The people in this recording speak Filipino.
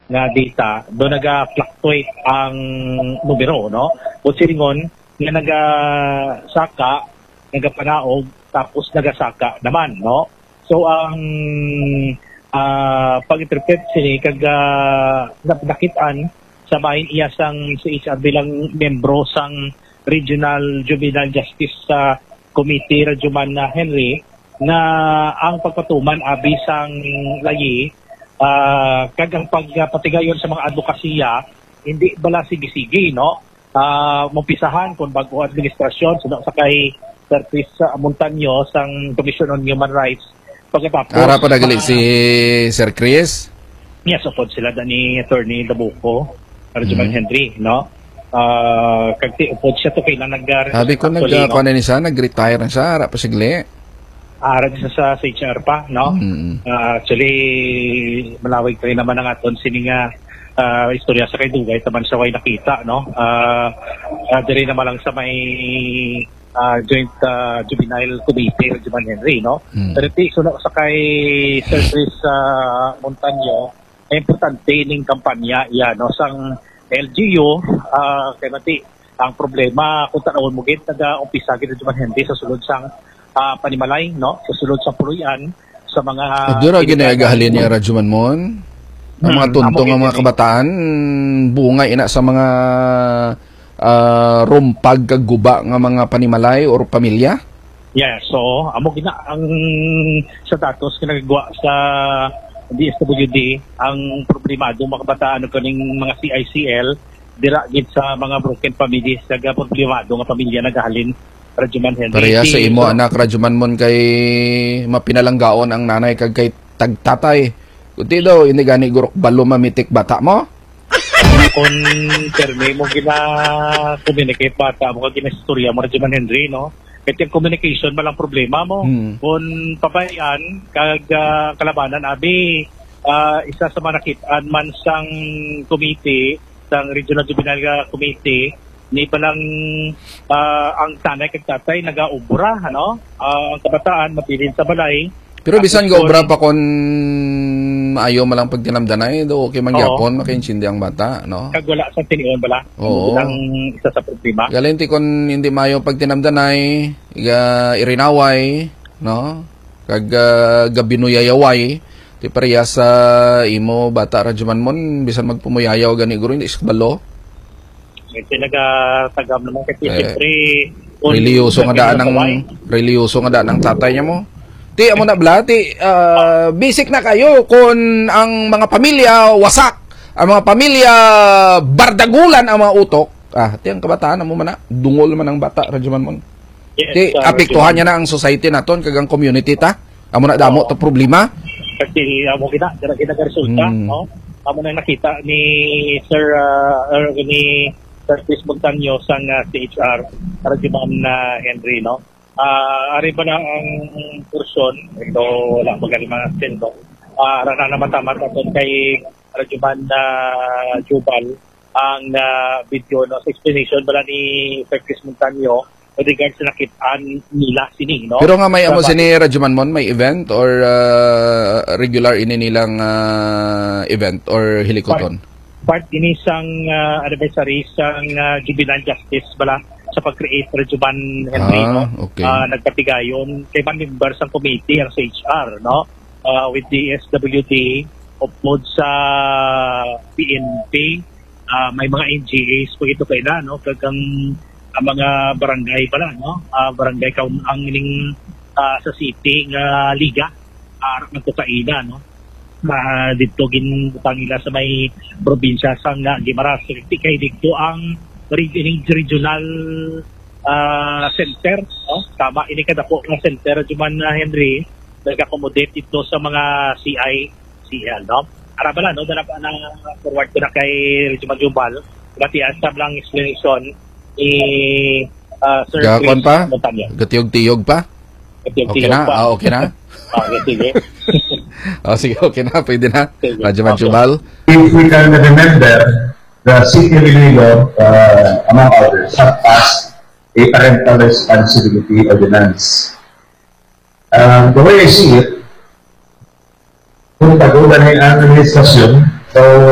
nga data, do naga-fluctuate ang numero, no? O silingon, nga nagasaka, nagapanaog, tapos nagasaka naman, no? So, ang pag-interpret sini kag nakitaan sa bahin iya sang CHR bilang membro sang Regional Juvenile Justice Committee Rajuman na Henry na ang pagpatuman abi sang layi kag ang pagpatigayon sa mga advokasya hindi bala sige-sige, no? Mapisahan kung bago administrasyon sa kay Service Montaño sang Commission on Human Rights. Pagkatapos Ara pa nagali si Sir Chris? Yes, upod sila ni Attorney Labuco, Rajuman Henry, no? Kagti upod siya to kailan Sabi ko nagkakuan ni siya, nag-retire na siya, ara pa sigli. Arag sa CHR pa, no? Actually, malawig pa rin naman ang aton sininga istorya sa kay Dugay, taman sa way nakita, no? Diri naman lang sa may Joint Juvenile Committee, Rajuman Henry, no? Pero sunod sa kay Sir Chris Montaño, importante ning kampanya, no? Sang LGU, kay mati, ang problema, kung tanawon mo git, nag-umpisa git Rajuman Henry sa sulod sang panimalay, no? Sa sulod sa puluyan, sa mga... Dura ginagahalin niya Rajuman mon? Ang mga tuntong ang mga kabataan, bunga ina sa mga rumpag kaguba nga mga panimalay or pamilya? Yeah, so amo gina ang sa datos kinagagawa sa DSWD ang problemado mga kabataan kaning mga CICL dira gid sa mga broken families naga problemado nga pamilya nagahalin Rajuman Henry. Pareha sa imo anak Rajuman mon kay mapinalanggaon ang nanay kag kay tagtatay. Kundi daw ini gani gurok balo mamitik bata mo? Kung terme mo gina-communicate bata mo kag gina-istorya mo Rajuman Henry, no? Kahit yung communication malang problema mo. Kung pabayan kag kalabanan abi isa sa mga nakitaan man sang committee sang Regional Juvenile Committee ni palang ang tanay kag tatay nagaubra, ano? Ang kabataan mapilin sa balay. Pero bisan ga obra pa kon ayaw malang pagtinamdanay do okay mangyapon makaintindi ang bata, no? Kag wala sa tinion bala. Oo. Ang isa sa problema. Galinti kon hindi maayo pagtinamdanay, irinaway, no? Kag gabinuyayaway, ti pareha sa imo bata Rajuman mon bisan magpumuyayaw gani guro hindi iskbalo. Ito nagatagam naman kasi siyempre reliyoso nga daan ng tatay niya mo. Ti amo na blati basic na kayo kung ang mga pamilya wasak, ang mga pamilya bardagulan ang mga utok. Ti ang kabataan amo man na dungol man ang bata Rajuman mon. Yes, Ti apektuhan niya na ang society naton kag ang community ta. Amo na damo to problema. Kasi amo kita resulta, no? Amo na nakita ni Sir ni Sir Chris Montaño sang CHR Rajuman Henry, no? Ari pa na ang kurson, ito wala magaling mga sendo. Rana na matamat aton kay Rajuman Jubal ang video, no, sa explanation bala ni Sir Chris Montaño with regards sa nakitaan nila sini, no? Pero nga may amo sini Rajuman mon may event or regular ini nilang event or hilikoton? Part ini sang advisory sang Juvenile Justice bala sa pag-create Rajuman Henry, no? Okay. Nagpatigayon kay man member sang committee ang CHR, no? With the SWD upload sa PNP, may mga NGAs po ito kay na, no? Kagang mga barangay pala, no? Barangay kaun ang ining sa city nga liga arak ng Tukaina, no? Dito ginbutang nila sa may probinsya sang Guimaras kay dito ang regional center, no? Tama ini kada po ng center Rajuman Henry nag-accommodate ito sa mga CICL, no? Ara bala, no? Dala na forward ko na kay Rajuman Jubal pati asam lang explanation ni Sir Gakon pa? Montaño. Gatiyog-tiyog pa? Okay na? Okay na? Sige. Sige, okay na. Pwede na. Rajuman Jubal. If we can remember, the city law, among others, have passed a parental responsibility ordinance. The way I see it, kung tagulan ng administrasyon, so